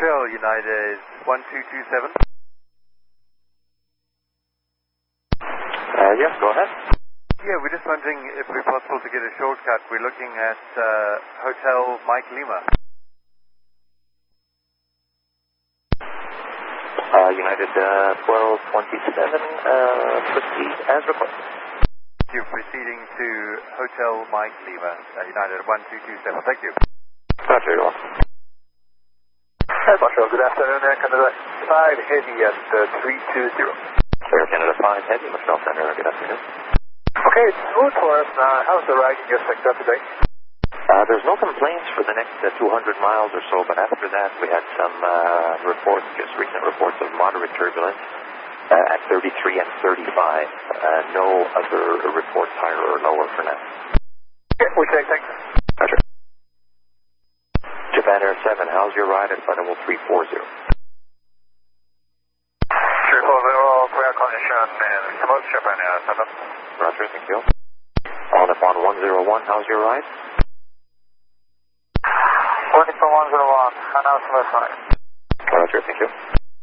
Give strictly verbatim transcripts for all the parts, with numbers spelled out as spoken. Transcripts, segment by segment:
Montreal United one two two seven. Uh, yes, go ahead. Yeah, we're just wondering if it's possible to get a shortcut. We're looking at uh, Hotel Mike Lima. Uh, United uh, twelve twenty-seven, uh, proceed as requested. You're proceeding to Hotel Mike Lima, uh, United one two two seven. Thank you. Roger, you're welcome. Hi, Montreal. Good afternoon. Air Canada five Heavy at uh, three two zero. Air Canada five Heavy, Montreal Center. Good afternoon. Okay, it's smooth for us. Uh, how's the ride in your sector today? Uh, there's no complaints for the next uh, two hundred miles or so, but after that we had some uh, reports, just recent reports of moderate turbulence uh, at thirty-three and thirty-five. Uh, no other reports higher or lower for now. Okay, we take thanks. Roger. Japan Air seven, how's your ride at flight level three four zero? three four zero, clear condition and smooth Japan Air seven. Roger, thank you. On upon one zero one, how's your ride? one for one zero one, and now smooth flight. Roger, thank you.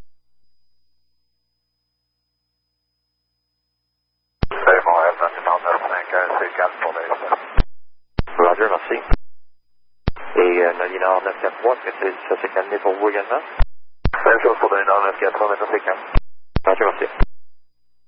C'est bon, F neuf neuf cinq, c'est quatre pour les Roger, merci. Et euh, Nolinor neuf quatre trois, est-ce que ça s'est calmé pour vous également? Même chose pour Nolinor neuf quatre trois, maintenant c'est calme. Roger, merci.